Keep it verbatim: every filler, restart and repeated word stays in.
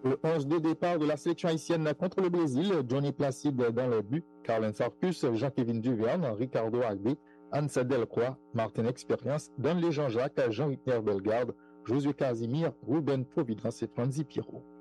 Le onze de départ de la sélection haïtienne contre le Brésil, Johnny Placide dans les buts, Carlin Farcus, Jean-Kévin Duverne, Ricardo Agbe, Hans Delcroix, Martin Expérience, Don Jean-Jacques, Jean-Ritter Bellegarde, Josué Casimir, Ruben Providence et Franzi Pierrot.